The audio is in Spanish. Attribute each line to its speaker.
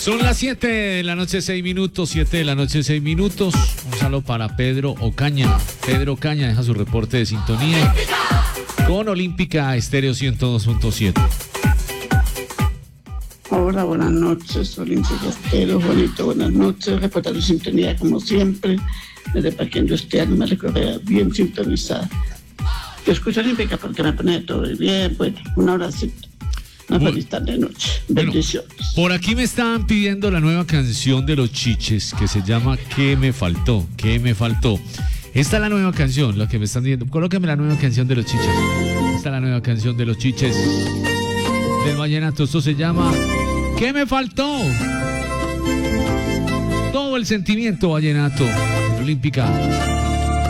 Speaker 1: Son las 7 de la noche, 6 minutos, 7 de la noche, 6 minutos. Un saludo para Pedro Ocaña. Pedro Ocaña deja su reporte de sintonía con Olímpica Estéreo 102.7.
Speaker 2: Hola, buenas noches, Olímpica Estéreo, Juanito, buenas noches, reportando sintonía como siempre, desde Paquín Industrial, me recorrea bien sintonizada. Yo escucho Olímpica porque me pone todo bien, bueno, un abracito. Una feliz tarde noche. Bendiciones.
Speaker 1: Bueno, por aquí me estaban pidiendo la nueva canción de Los Chiches que se llama ¿Qué me faltó? ¿Qué me faltó? Esta es la nueva canción, lo que me están diciendo. Colóqueme la nueva canción de Los Chiches. Esta es la nueva canción de Los Chiches del vallenato. Esto se llama ¿Qué me faltó? Todo el sentimiento vallenato. Olímpica.